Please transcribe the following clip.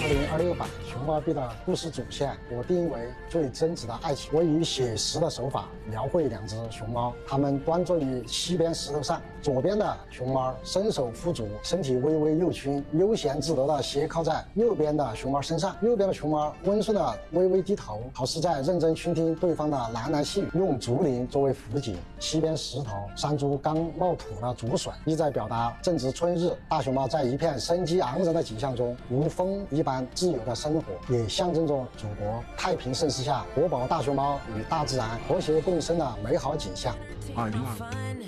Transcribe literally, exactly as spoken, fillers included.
二零二六版熊猫币的故事主线，我定义为最真挚的爱情。我以写实的手法描绘两只熊猫，它们端坐于溪边石头上，左边的熊猫伸手扶足，身体微微右倾，悠闲自得地斜靠在右边的熊猫身上。右边的熊猫温顺地微微低头，好似在认真倾听对方的喃喃细语，用竹林作为辅景。溪边石头、山猪刚冒土的竹笋，意在表达正值春日，大熊猫在一片生机盎然的景象中，如风一般自由的生活，也象征着祖国太平盛世下活宝大熊猫与大自然和谐共生的美好景象。 二零二